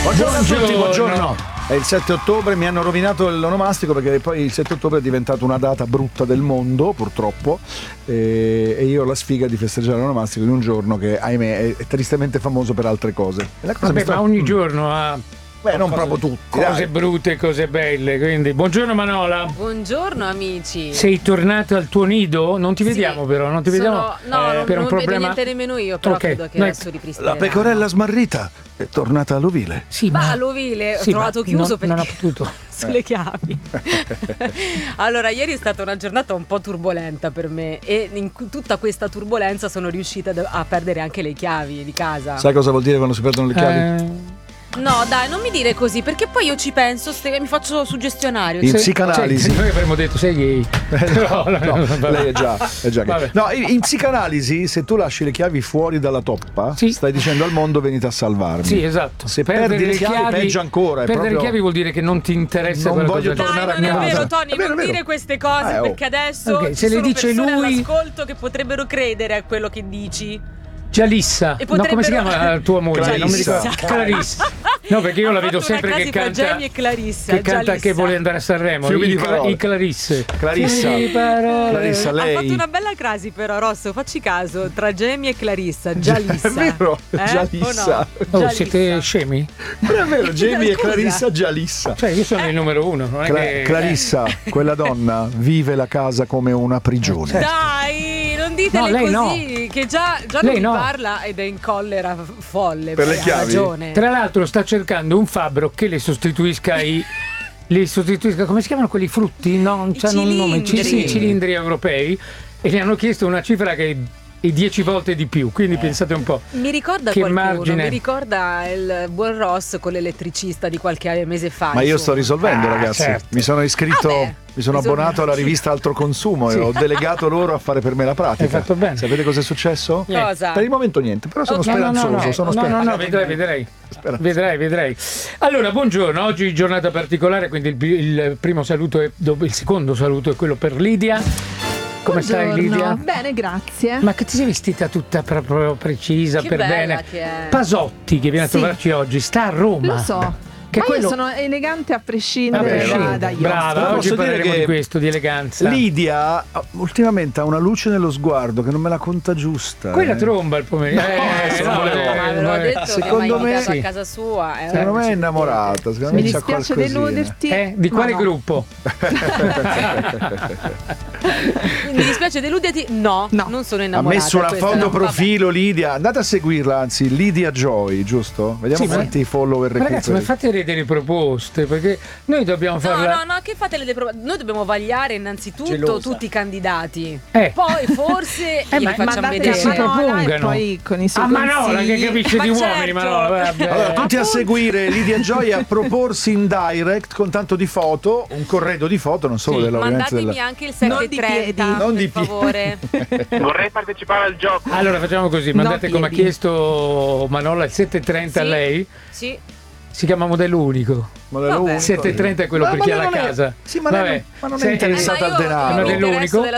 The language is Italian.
Buongiorno a tutti, buongiorno. È il 7 ottobre, mi hanno rovinato l'onomastico perché poi il 7 ottobre è diventato una data brutta del mondo, purtroppo, e io ho la sfiga di festeggiare l'onomastico in un giorno che, ahimè, è tristemente famoso per altre cose. Vabbè, ma ogni giorno ha... Beh, non proprio tutti. Cose brutte, cose belle, quindi... Buongiorno Manola. Buongiorno amici. Sei tornato al tuo nido? Non ti vediamo però, non ti vediamo. No, per non un problema... vedo niente nemmeno io, però Okay. credo che adesso ripristinerà. La pecorella smarrita è tornata all'ovile. Sì, Ma l'ovile ho sì, trovato ma chiuso non ha perché potuto. sulle chiavi. Allora, ieri è stata una giornata un po' turbolenta per me e in tutta questa turbolenza sono riuscita a perdere anche le chiavi di casa. Sai cosa vuol dire quando si perdono le chiavi? No, dai, non mi dire così, perché poi io ci penso, mi faccio suggestionario. In psicanalisi. Noi avremmo detto sei gay. No, lei è già gay. No, in psicanalisi, se tu lasci le chiavi fuori dalla toppa, Sì. stai dicendo al mondo venite a salvarmi. Sì, esatto. Se perdi le chiavi, peggio ancora. È Perdere proprio... le chiavi vuol dire che non ti interessa Non quella voglio cosa. tornare Dai, a non è casa. vero, Tony, È vero, non è vero. dire queste cose perché adesso Ok, ci se le sono dice persone lui- all'ascolto che potrebbero credere a quello che dici. Gialissa. E No, come si potrebbero- chiama tua moglie? Non mi Clarissa. ricordo. Clarissa. No, perché io la vedo sempre che canta. Jamie e Clarissa. Che canta Gialissa. che vuole andare a Sanremo. Fiumi di I parole. Clarisse. Clarissa. Fiumi di parole. Clarissa, Ha fatto lei. una bella crasi però, Rosso, facci caso, tra Jamie e Clarissa, Gialissa. È vero, Gialissa. O no? Oh, Gialissa. siete scemi? Ma è vero, Jamie e Scusa. Clarissa Gialissa. Cioè, io sono il numero uno. Non è che... Clarissa, quella donna, vive la casa come una prigione. Dai, non ditele No, lei così, che già non Lei mi no. parla ed è in collera folle. Per le ha chiavi? ragione. Tra l'altro sta cercando un fabbro che le sostituisca come si chiamano quelli frutti? No, non I c'hanno un nome. cilindri. Sì, cilindri europei. E gli hanno chiesto una cifra che è 10 volte di più. Quindi pensate un po'. Mi ricorda Che qualcuno, margine. mi ricorda il buon Ross con l'elettricista di qualche mese fa. Ma io sto insomma. risolvendo, ragazzi. certo. Mi sono iscritto, Vabbè, mi sono abbonato alla rivista Altro Consumo e ho delegato loro a fare per me la pratica. Hai fatto bene. Sapete cosa è successo? Cosa? Per il momento niente, però sono Ok. speranzoso. Sono speranzoso. No, vedrai. Allora, buongiorno. Oggi giornata particolare, quindi il primo saluto il secondo saluto è quello per Lidia. Come stai, Buongiorno. Lidia? Bene, grazie. Ma che ti sei vestita tutta proprio precisa, Che per bella bene? che è. Pasotti, che viene a Sì. trovarci oggi, sta a Roma. Lo so. Che Ma quello... io sono elegante a prescindere Vabbè, sì. da io. Brava, Però oggi posso dire parleremo che di questo, di eleganza. Lidia ultimamente ha una luce nello sguardo che non me la conta giusta. Quella tromba il pomeriggio. non volevo. Ma ve l'ho detto che Secondo mi ha me invitato sì. a casa sua. Secondo me è innamorata. Secondo Mi me c'ha dispiace qualcosina. deluderti. Di ma quale no. gruppo? Mi dispiace deluderti? No, No. non sono Ha innamorata. messo una questa foto no. profilo Lidia. Andate a seguirla, anzi, Lidia Joy, giusto? Vediamo Sì, ma- quanti follower Ma ragazzi, ma recuperi. fate delle proposte, perché noi dobbiamo farla... No, che fate noi dobbiamo vagliare innanzitutto Gelosa. tutti i candidati. Eh. Poi forse glieli ma facciamo Mandate Che la si vedere. Manola e propongano. poi con i suoi Ah, Manola, che consigli. capisce Ma di certo. uomini, Manola. Vabbè. Allora, tutti a seguire Lidia Joy a proporsi in direct con tanto di foto, un corredo di foto, non solo Sì. dell'ovviamente Mandatemi della... anche il Non di 730 piedi. Non di per favore. Vorrei partecipare al gioco. Allora facciamo così, mandate No come ha piedi. chiesto Manola il 730 a Sì. lei, Sì. si chiama modello unico. Modello Vabbè. unico. 730 è quello Ma per chi ha la non è- casa. Sì, ma Vabbè. non è Se- interessata Ma al io denaro. Ma mi dell'unico? interesso della